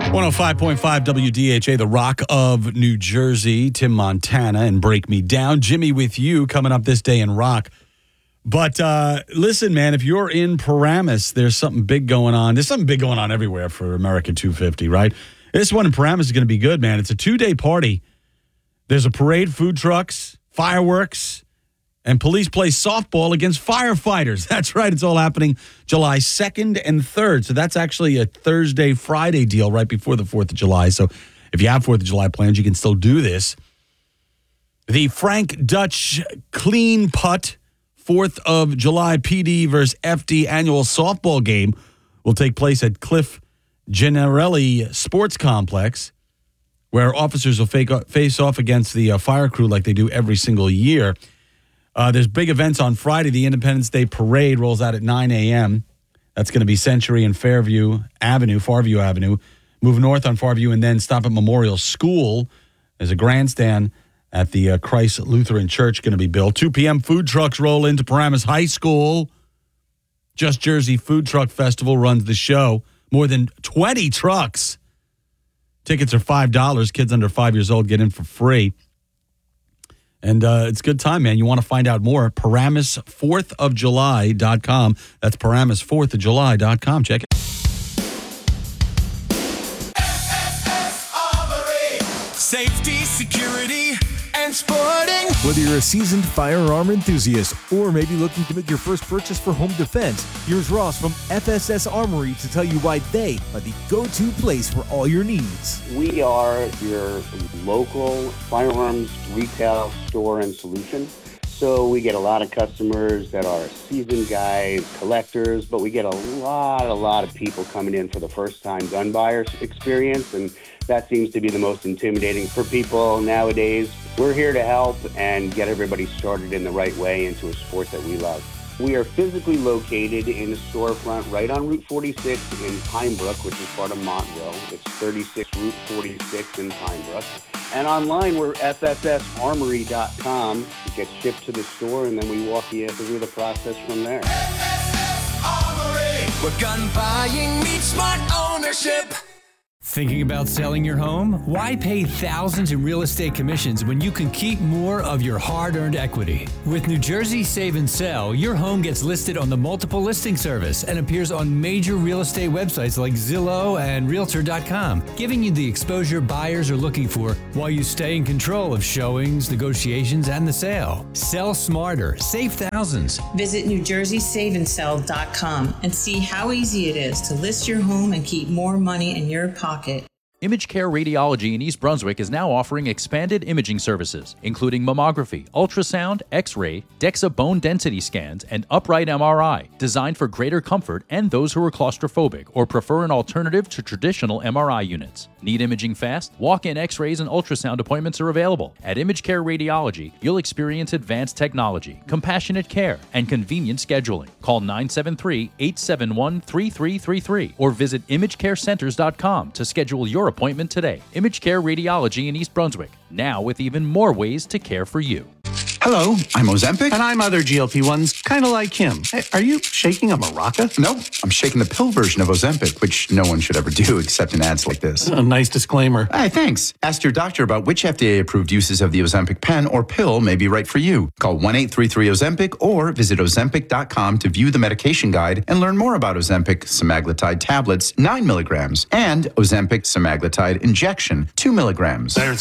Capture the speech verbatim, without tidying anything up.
one oh five point five W D H A, the Rock of New Jersey, Tim Montana, and Break Me Down. Jimmy with you coming up this day in rock. But uh, listen, man, if you're in Paramus, there's something big going on. There's something big going on everywhere for America two fifty, right? This one in Paramus is going to be good, man. It's a two-day party. There's a parade, food trucks, fireworks, and police play softball against firefighters. That's right. It's all happening July second and third. So that's actually a Thursday, Friday deal right before the fourth of July. So if you have fourth of July plans, you can still do this. The Frank Dutch Clean Putt fourth of July P D versus F D annual softball game will take place at Cliff Gennarelli Sports Complex, where officers will fake, face off against the uh, fire crew like they do every single year. Uh, there's big events on Friday. The Independence Day Parade rolls out at nine a.m. That's going to be Century and Fairview Avenue, Farview Avenue. Move north on Farview and then stop at Memorial School. There's a grandstand at the uh, Christ Lutheran Church going to be built. two p.m. food trucks roll into Paramus High School. Just Jersey Food Truck Festival runs the show. More than twenty trucks. Tickets are five dollars. Kids under five years old get in for free. And uh, it's a good time, man. You want to find out more, Paramus fourth of July dot com. That's Paramus fourth of July dot com. Check it. Safety, security, and sporting. Whether you're a seasoned firearm enthusiast or maybe looking to make your first purchase for home defense, here's Ross from F S S Armory to tell you why they are the go-to place for all your needs. We are your local firearms retail store and solution. So we get a lot of customers that are seasoned guys, collectors, but we get a lot, a lot of people coming in for the first time gun buyer experience, and that seems to be the most intimidating for people nowadays. We're here to help and get everybody started in the right way into a sport that we love. We are physically located in a storefront right on Route forty-six in Pine Brook, which is part of Montville. It's thirty-six Route forty-six in Pine Brook. And online, we're F S S armory dot com. It gets shipped to the store, and then we walk you through the process from there. F S S Armory, where gun buying meets smart ownership. Thinking about selling your home? Why pay thousands in real estate commissions when you can keep more of your hard-earned equity? With New Jersey Save and Sell, your home gets listed on the multiple listing service and appears on major real estate websites like Zillow and Realtor dot com, giving you the exposure buyers are looking for while you stay in control of showings, negotiations, and the sale. Sell smarter. Save thousands. Visit New Jersey Save and Sell dot com and see how easy it is to list your home and keep more money in your pocket. Image Care Radiology in East Brunswick is now offering expanded imaging services, including mammography, ultrasound, X-ray, DEXA bone density scans, and upright M R I, designed for greater comfort and those who are claustrophobic or prefer an alternative to traditional M R I units. Need imaging fast? Walk-in X-rays and ultrasound appointments are available. At Image Care Radiology, you'll experience advanced technology, compassionate care, and convenient scheduling. Call nine seven three, eight seven one, three three three three or visit image care centers dot com to schedule your appointment today. Image Care Radiology in East Brunswick, now with even more ways to care for you. Hello, I'm Ozempic. And I'm other G L P ones, kind of like him. Hey, are you shaking a maraca? No, I'm shaking the pill version of Ozempic, which no one should ever do except in ads like this. A nice disclaimer. Hey, thanks. Ask your doctor about which F D A-approved uses of the Ozempic pen or pill may be right for you. Call one eight three three Ozempic or visit ozempic dot com to view the medication guide and learn more about Ozempic semaglutide tablets, nine milligrams, and Ozempic semaglutide injection, two milligrams. There's